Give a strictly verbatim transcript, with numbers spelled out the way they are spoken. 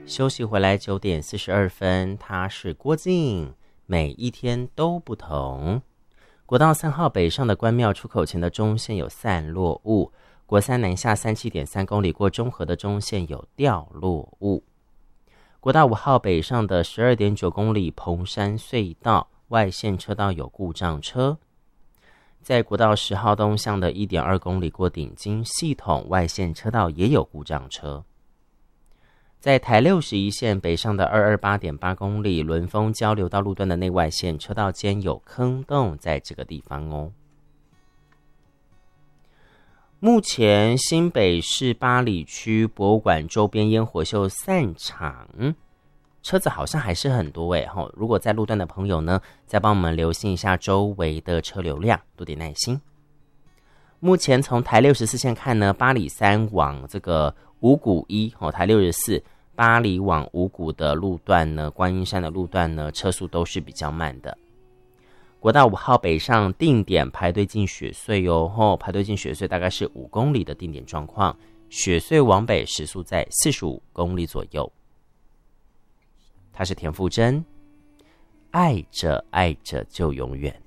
休息回来九点四十二分，他是郭靖，每一天都不同。国道三号北上的关庙出口前的中线有散落物，国三南下三七点三公里过中和的中线有掉落物。国道五号北上的十二点九公里蓬山隧道外线车道有故障车。在国道十号东向的 一点二公里过顶金系统外线车道也有故障车。在台六十一线北上的 二二八点八公里轮丰交流道路段的内外线车道间有坑洞，在这个地方哦。目前新北市八里区博物馆周边烟火秀散场，车子好像还是很多诶，如果在路段的朋友呢，再帮我们留心一下周围的车流量，多点耐心。目前从台六十四线看呢，八里三往这个五股一，台六十四八里往五股的路段呢，观音山的路段呢，车速都是比较慢的。国道五号北上定点排队进雪隧哦，吼，排队进雪隧大概是五公里的定点状况，雪隧往北时速在四十五公里左右。他是田馥甄，爱着爱着就永远。